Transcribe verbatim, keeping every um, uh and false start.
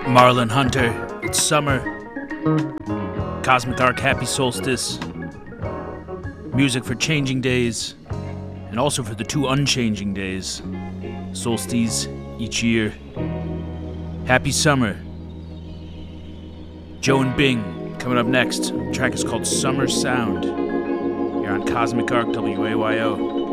Marlon Hunter, it's summer. Cosmic Arc, happy solstice. Music for changing days, and also for the two unchanging days, solstices each year. Happy summer. Joe and Bing coming up next. The track is called Summer Sound. You're on Cosmic Arc, W A Y O.